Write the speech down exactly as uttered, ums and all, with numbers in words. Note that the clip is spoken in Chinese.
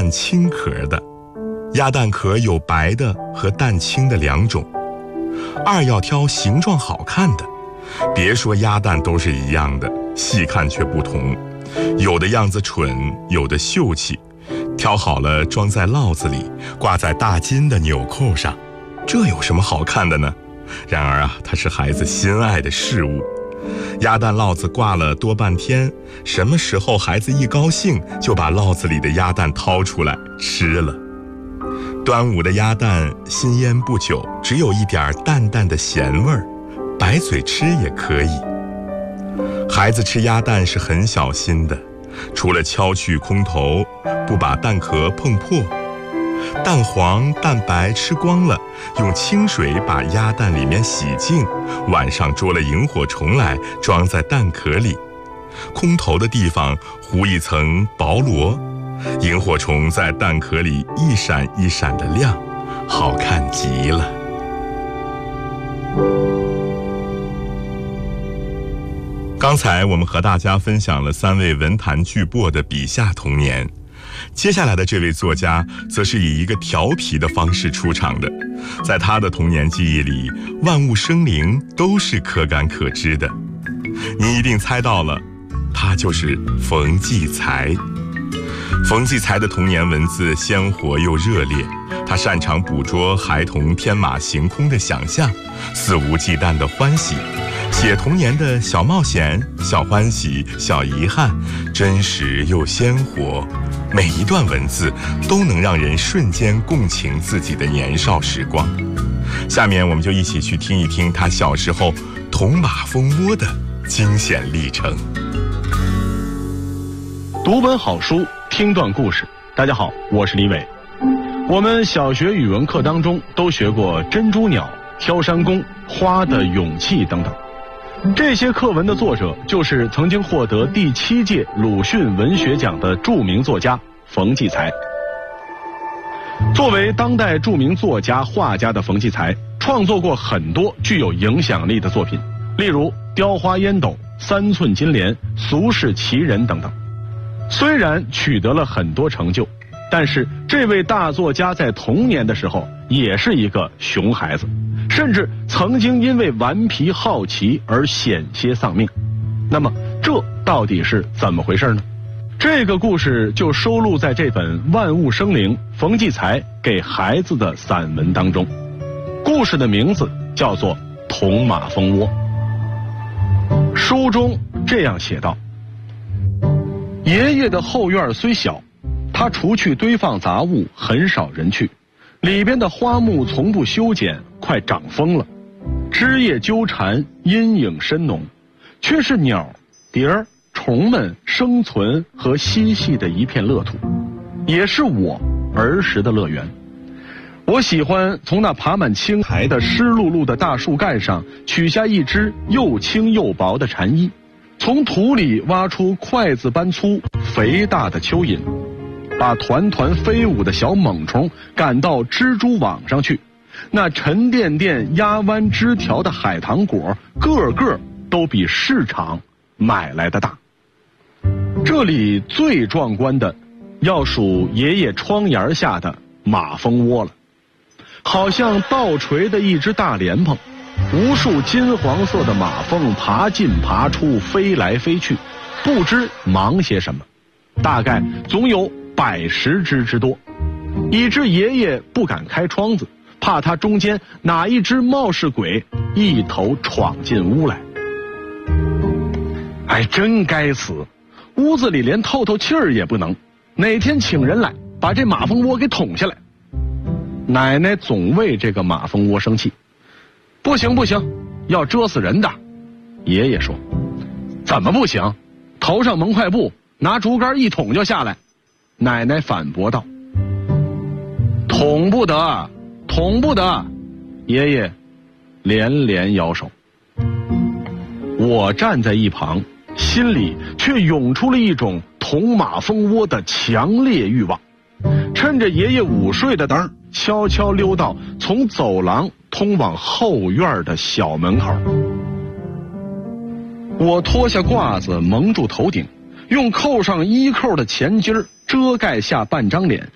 蛋清壳的。鸭蛋壳有白的和蛋清的两种。二要挑形状好看的，别说鸭蛋都是一样的，细看却不同，有的样子蠢，有的秀气。挑好了装在烙子里，挂在大金的纽扣上，这有什么好看的呢？然而啊，它是孩子心爱的事物。鸭蛋烙子挂了多半天，什么时候孩子一高兴，就把烙子里的鸭蛋掏出来吃了。端午的鸭蛋新腌不久，只有一点淡淡的咸味儿，白嘴吃也可以。孩子吃鸭蛋是很小心的，除了敲去空头，不把蛋壳碰破。蛋黄、蛋白吃光了，用清水把鸭蛋里面洗净，晚上捉了萤火虫来，装在蛋壳里，空头的地方糊一层薄膜，萤火虫在蛋壳里一闪一闪的亮，好看极了。刚才我们和大家分享了三位文坛巨擘的笔下童年，接下来的这位作家则是以一个调皮的方式出场的。在他的童年记忆里，万物生灵都是可感可知的。你一定猜到了，他就是冯骥才。冯骥才的童年文字鲜活又热烈，他擅长捕捉孩童天马行空的想象，肆无忌惮的欢喜，写童年的小冒险、小欢喜、小遗憾，真实又鲜活，每一段文字都能让人瞬间共情自己的年少时光。下面我们就一起去听一听他小时候捅马蜂窝的惊险历程。 读本好书，听段故事。大家好，我是李伟。我们小学语文课当中都学过珍珠鸟、挑山工、花的勇气等等。这些课文的作者就是曾经获得第七届鲁迅文学奖的著名作家冯骥才。作为当代著名作家、画家的冯骥才，创作过很多具有影响力的作品，例如《雕花烟斗》《三寸金莲》《俗世奇人》等等。虽然取得了很多成就，但是这位大作家在童年的时候也是一个熊孩子，甚至曾经因为顽皮好奇而险些丧命。那么这到底是怎么回事呢？这个故事就收录在这本《万物生灵》冯骥才给孩子的散文当中。故事的名字叫做《捅马蜂窝》。书中这样写道：爷爷的后院虽小，他除去堆放杂物，很少人去，里边的花木从不修剪，快长疯了，枝叶纠缠，阴影深浓，却是鸟、蝶儿、虫们生存和嬉戏的一片乐土，也是我儿时的乐园。我喜欢从那爬满青苔的湿漉漉的大树干上取下一只又轻又薄的蝉衣，从土里挖出筷子般粗肥大的蚯蚓，把团团飞舞的小猛虫赶到蜘蛛网上去，那沉甸甸压弯枝条的海棠果个个都比市场买来的大。这里最壮观的要数爷爷窗檐下的马蜂窝了，好像倒垂的一只大莲蓬，无数金黄色的马蜂爬进爬出，飞来飞去，不知忙些什么，大概总有百十只之多，以致爷爷不敢开窗子，怕他中间哪一只冒失鬼一头闯进屋来。哎，真该死，屋子里连透透气儿也不能，哪天请人来把这马蜂窝给捅下来。奶奶总为这个马蜂窝生气，不行不行，要蛰死人的。爷爷说，怎么不行？头上蒙块布，拿竹竿一捅就下来。奶奶反驳道，捅不得，捅不得。爷爷连连摇手。我站在一旁，心里却涌出了一种捅马蜂窝的强烈欲望，趁着爷爷午睡的灯，悄悄溜到从走廊通往后院的小门口。我脱下褂子蒙住头顶，用扣上衣扣的前襟遮盖下半张脸，